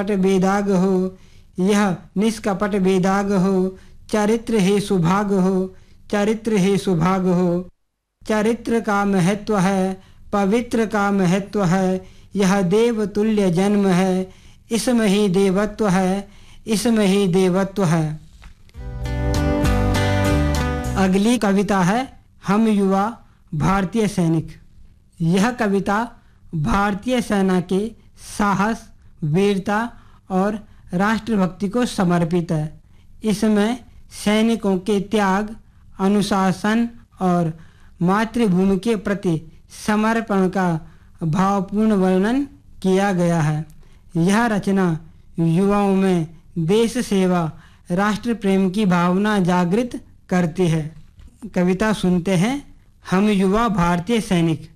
बेदाग हो, यह निष्कपट बेदाग हो, चरित्र है सुभाग हो, चरित्र है सुभाग हो। चरित्र का महत्व है, पवित्र का महत्व है, यह देव तुल्य जन्म है, इसमें ही देवत्व है, इसमें ही देवत्व है। अगली कविता है हम युवा भारतीय सैनिक। यह कविता भारतीय सेना के साहस, वीरता और राष्ट्रभक्ति को समर्पित है। इसमें सैनिकों के त्याग, अनुशासन और मातृभूमि के प्रति समर्पण का भावपूर्ण वर्णन किया गया है। यह रचना युवाओं में देश सेवा, राष्ट्र प्रेम की भावना जागृत करती है। कविता सुनते हैं हम युवा भारतीय सैनिक।